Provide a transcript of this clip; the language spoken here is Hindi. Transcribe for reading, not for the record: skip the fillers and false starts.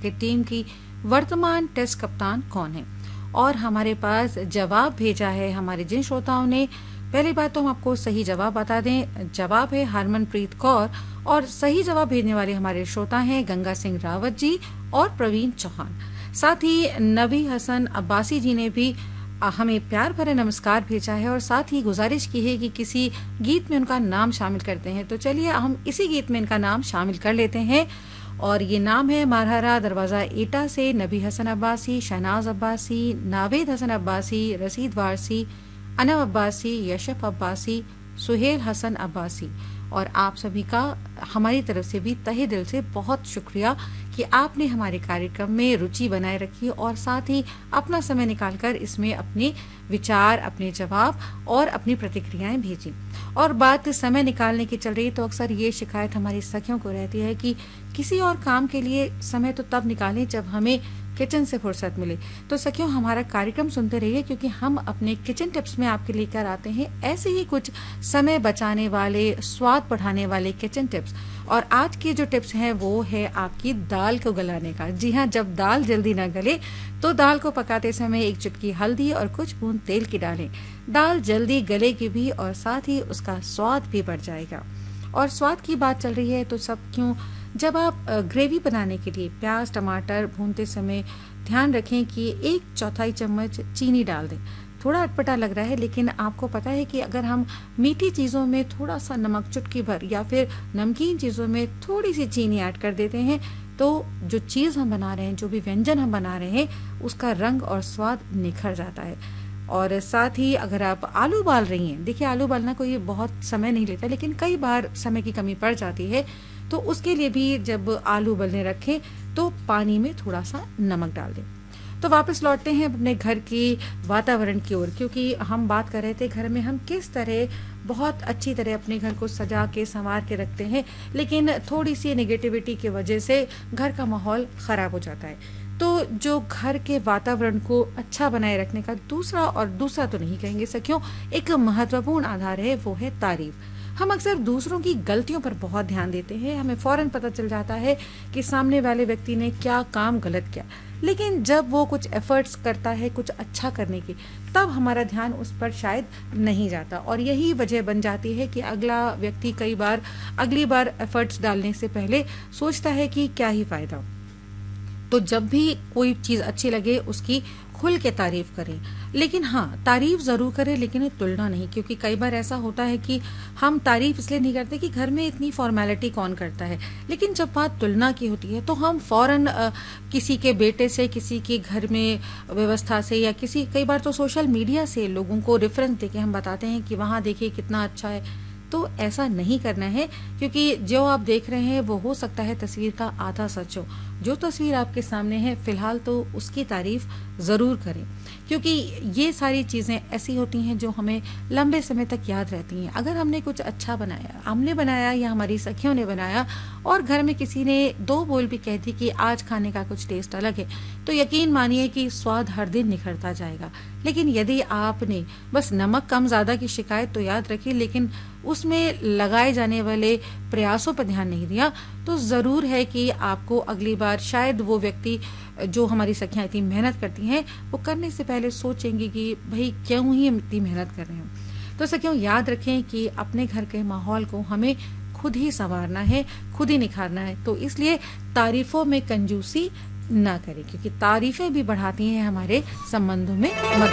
क्रिकेट टीम की वर्तमान टेस्ट कप्तान कौन है। और हमारे पास जवाब भेजा है हमारे जिन श्रोताओं ने। पहली बात तो हम आपको सही जवाब बता दें, जवाब है हरमनप्रीत कौर, और सही जवाब भेजने वाले हमारे श्रोता हैं गंगा सिंह रावत जी और प्रवीण चौहान। साथ ही नबी हसन अब्बासी जी ने भी हमें प्यार भरे नमस्कार भेजा है और साथ ही गुजारिश की है कि किसी गीत में उनका नाम शामिल करते हैं। तो चलिए हम इसी गीत में इनका नाम शामिल कर लेते हैं, और ये नाम है मारहरा दरवाजा एटा से नबी हसन अब्बासी, शहनाज अब्बासी, नावेद हसन अब्बासी, रसीद वारसी, अनव अब्बासी, यशफ अब्बासी, सुहेल हसन अब्बासी। और आप सभी का हमारी तरफ से भी तहे दिल से बहुत शुक्रिया कि आपने हमारे कार्यक्रम में रुचि बनाए रखी और साथ ही अपना समय निकालकर इसमें अपने विचार, अपने जवाब और अपनी प्रतिक्रियाएं भेजी। और बात समय निकालने की चल रही तो अक्सर ये शिकायत हमारी सखियों को रहती है कि किसी और काम के लिए समय तो तब निकालें जब हमें किचन से फुर्सत मिले। तो सखियों, हमारा कार्यक्रम सुनते रहिए क्योंकि हम अपने किचन टिप्स में आपके लेकर आते हैं ऐसे ही कुछ समय बचाने वाले, स्वाद बढ़ाने वाले किचन टिप्स। और आज की जो टिप्स हैं वो है आपकी दाल को गलाने का। जी हाँ, जब दाल जल्दी ना गले तो दाल को पकाते समय एक चुटकी हल्दी और कुछ बूंद तेल की डालें। दाल जल्दी गलेगी भी और साथ ही उसका स्वाद भी बढ़ जाएगा। और स्वाद की बात चल रही है तो सब क्यों, जब आप ग्रेवी बनाने के लिए प्याज टमाटर भूनते समय ध्यान रखें कि 1/4 चम्मच चीनी डाल दें। थोड़ा अटपटा लग रहा है लेकिन आपको पता है कि अगर हम मीठी चीज़ों में थोड़ा सा नमक चुटकी भर या फिर नमकीन चीज़ों में थोड़ी सी चीनी ऐड कर देते हैं तो जो चीज़ हम बना रहे हैं, जो भी व्यंजन हम बना रहे हैं, उसका रंग और स्वाद निखर जाता है। और साथ ही अगर आप आलू उबाल रही हैं, देखिए आलू उबालना कोई बहुत समय नहीं लेता लेकिन कई बार समय की कमी पड़ जाती है, तो उसके लिए भी जब आलू उबलने रखें तो पानी में थोड़ा सा नमक डाल दें। तो वापस लौटते हैं अपने घर की वातावरण की ओर, क्योंकि हम बात कर रहे थे घर में हम किस तरह बहुत अच्छी तरह अपने घर को सजा के संवार के रखते हैं, लेकिन थोड़ी सी नेगेटिविटी की वजह से घर का माहौल खराब हो जाता है। तो जो घर के वातावरण को अच्छा बनाए रखने का दूसरा तो नहीं कहेंगे सखियों, एक महत्वपूर्ण आधार है, वो है तारीफ। हम अक्सर दूसरों की गलतियों पर बहुत ध्यान देते हैं, हमें फौरन पता चल जाता है कि सामने वाले व्यक्ति ने क्या काम गलत किया, लेकिन जब वो कुछ एफर्ट्स करता है कुछ अच्छा करने की, तब हमारा ध्यान उस पर शायद नहीं जाता। और यही वजह बन जाती है कि अगला व्यक्ति अगली बार एफर्ट्स डालने से पहले सोचता है कि क्या ही फायदा। तो जब भी कोई चीज अच्छी लगे उसकी खुल के तारीफ करें, लेकिन हाँ तारीफ जरूर करें लेकिन तुलना नहीं, क्योंकि कई बार ऐसा होता है कि हम तारीफ इसलिए नहीं करते कि घर में इतनी फॉर्मेलिटी कौन करता है, लेकिन जब बात तुलना की होती है तो हम फौरन किसी के बेटे से, किसी के घर में व्यवस्था से, या कई बार तो सोशल मीडिया से लोगों को रेफरेंस देके हम बताते हैं कि वहां देखिए कितना अच्छा है। तो ऐसा नहीं करना है, क्योंकि जो आप देख रहे हैं वो हो सकता है तस्वीर का आधा सच हो। जो तस्वीर आपके सामने है फिलहाल तो उसकी तारीफ जरूर करें, क्योंकि ये सारी चीजें ऐसी होती हैं जो हमें लंबे समय तक याद रहती हैं। अगर हमने कुछ अच्छा बनाया, हमने बनाया या हमारी सखियों ने बनाया, और घर में किसी ने 2 बोल भी कह दी कि आज खाने का कुछ टेस्ट अलग है, तो यकीन मानिए कि स्वाद हर दिन निखरता जाएगा। लेकिन यदि आपने बस नमक कम ज्यादा की शिकायत तो याद रखी, लेकिन उसमें लगाए जाने वाले प्रयासों पर ध्यान नहीं दिया, तो जरूर है कि आपको अगली बार शायद वो व्यक्ति, जो हमारी सखियां इतनी मेहनत करती हैं, वो करने से पहले सोचेंगी कि भाई क्यों ही हम इतनी मेहनत कर रहे हैं। तो सखियों याद रखें कि अपने घर के माहौल को हमें खुद ही संवारना है, खुद ही निखारना है। तो इसलिए तारीफों में कंजूसी ना करें, क्योंकि तारीफें भी बढ़ाती हैं हमारे संबंधों में मदद।